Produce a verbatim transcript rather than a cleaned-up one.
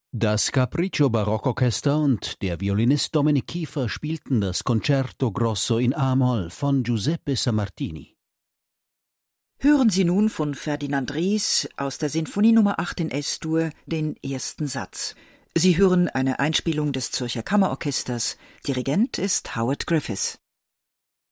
Das Capriccio Barockorchester und der Violinist Dominik Kiefer spielten das Concerto Grosso in A-Moll von Giuseppe Sammartini. Hören Sie nun von Ferdinand Ries aus der Sinfonie Nummer acht in S-Dur den ersten Satz. Sie hören eine Einspielung des Zürcher Kammerorchesters. Dirigent ist Howard Griffiths.